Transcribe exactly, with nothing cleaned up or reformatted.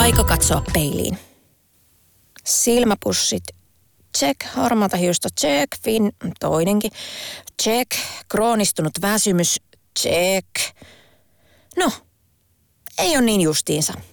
Aika katsoa peiliin. Silmäpussit. Check. Harmaata hiusta. Check. Fin. Toinenkin. Check. Kroonistunut väsymys. Check. No, ei ole niin justiinsa.